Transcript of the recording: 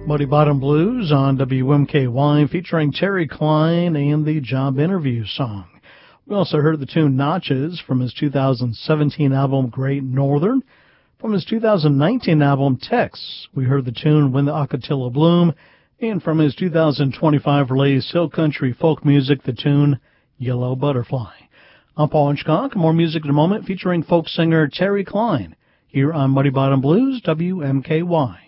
Muddy Bottom Blues on WMKY featuring Terry Klein and the Job Interview song. We also heard the tune Notches from his 2017 album Great Northern. From his 2019 album Tex, we heard the tune When the Ocotillo Bloom. And from his 2025 release Hill Country Folk Music, the tune Yellow Butterfly. I'm Paul Hitchcock. More music in a moment featuring folk singer Terry Klein here on Muddy Bottom Blues, WMKY.